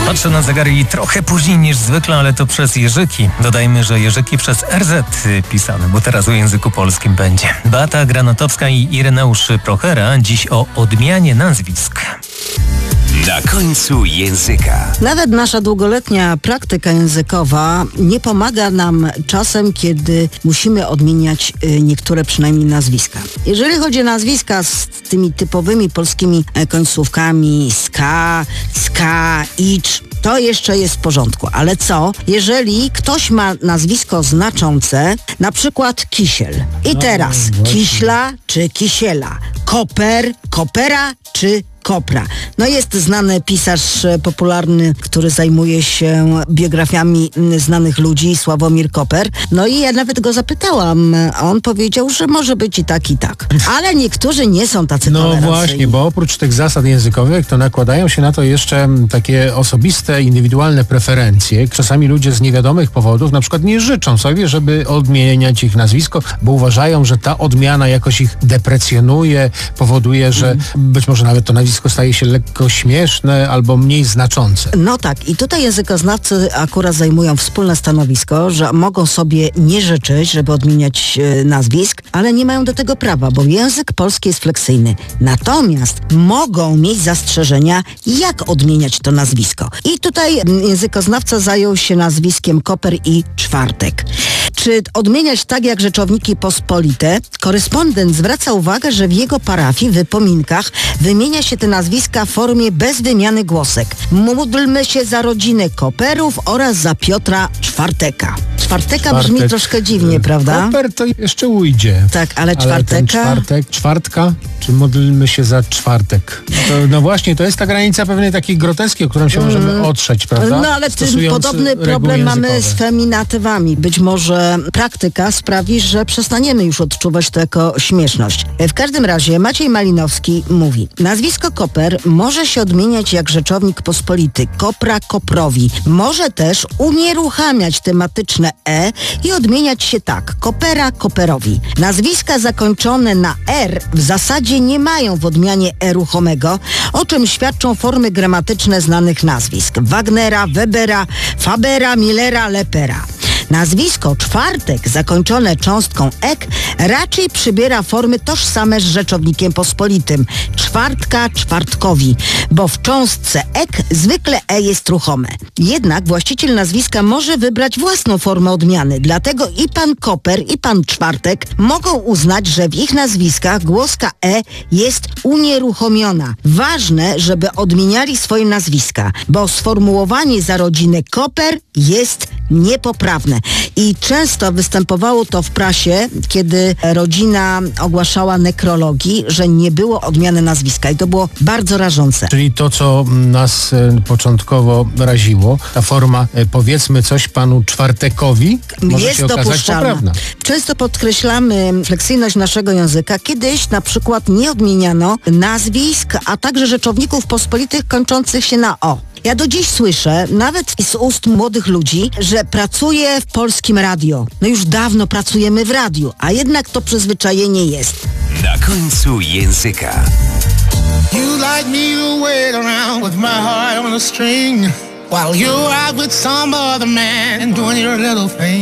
Patrzę na zegar i trochę później niż zwykle, ale to przez Jerzyki. Dodajmy, że Jerzyki przez RZ pisane, bo teraz o języku polskim będzie. Beata Granatowska i Ireneusz Prochera dziś o odmianie nazwisk. Na końcu języka. Nawet nasza długoletnia praktyka językowa nie pomaga nam czasem, kiedy musimy odmieniać niektóre przynajmniej nazwiska. Jeżeli chodzi o nazwiska z tymi typowymi polskimi końcówkami ska, icz, to jeszcze jest w porządku. Ale co, jeżeli ktoś ma nazwisko znaczące, na przykład Kisiel. I teraz Kiśla czy Kisiela, Koper, Kopera czy Kopra. No jest znany pisarz popularny, który zajmuje się biografiami znanych ludzi, Sławomir Koper. No i ja nawet go zapytałam, a on powiedział, że może być i tak, i tak. Ale niektórzy nie są tacy tolerancyjni. No właśnie, bo oprócz tych zasad językowych, to nakładają się na to jeszcze takie osobiste, indywidualne preferencje. Czasami ludzie z niewiadomych powodów na przykład nie życzą sobie, żeby odmieniać ich nazwisko, bo uważają, że ta odmiana jakoś ich deprecjonuje, powoduje, że być może nawet to nazwisko staje się lekko śmieszne albo mniej znaczące. No tak, i tutaj językoznawcy akurat zajmują wspólne stanowisko, że mogą sobie nie życzyć, żeby odmieniać nazwisk, ale nie mają do tego prawa, bo język polski jest fleksyjny. Natomiast mogą mieć zastrzeżenia, jak odmieniać to nazwisko. I tutaj językoznawca zajął się nazwiskiem Koper i Czwartek. Czy odmieniać tak jak rzeczowniki pospolite? Korespondent zwraca uwagę, że w jego parafii, w Wypominkach, wymienia się te nazwiska w formie bez wymiany głosek. Módlmy się za rodzinę Koperów oraz za Piotra Czwarteka. Czwarteka brzmi troszkę dziwnie, prawda? Koper to jeszcze ujdzie. Tak, ale Czwarteka... Czwartka? Czy modlmy się za Czwartek? No właśnie, to jest ta granica pewnej takiej groteski, o którą się możemy otrzeć, prawda? No ale podobny problem mamy z feminatywami. Być może praktyka sprawi, że przestaniemy już odczuwać to jako śmieszność. W każdym razie Maciej Malinowski mówi: nazwisko Koper może się odmieniać jak rzeczownik pospolity. Kopra Koprowi. Może też unieruchamiać tematyczne i odmieniać się tak: Kopera Koperowi. Nazwiska zakończone na R w zasadzie nie mają w odmianie ruchomego, o czym świadczą formy gramatyczne znanych nazwisk: Wagnera, Webera, Fabera, Millera, Lepera. Nazwisko Czwartek zakończone cząstką ek raczej przybiera formy tożsame z rzeczownikiem pospolitym: Czwartka, Czwartkowi, bo w cząstce ek zwykle jest ruchome. Jednak właściciel nazwiska może wybrać własną formę odmiany, dlatego i pan Koper, i pan Czwartek mogą uznać, że w ich nazwiskach głoska jest unieruchomiona. Ważne, żeby odmieniali swoje nazwiska, bo sformułowanie za rodzinę Koper jest niepoprawne. I często występowało to w prasie, kiedy rodzina ogłaszała nekrologii, że nie było odmiany nazwiska i to było bardzo rażące. Czyli to, co nas początkowo raziło, ta forma powiedzmy coś panu Czwartekowi, może jest się okazać dopuszczalna. poprawna. Często podkreślamy fleksyjność naszego języka. Kiedyś na przykład nie odmieniano nazwisk, a także rzeczowników pospolitych kończących się na o. Ja do dziś słyszę, nawet z ust młodych ludzi, że pracuję w Polskim Radio. No już dawno pracujemy w radiu, a jednak to przyzwyczajenie jest. Na końcu języka. You like me to wait around with my heart on a string while you're out with some other man doing your little thing.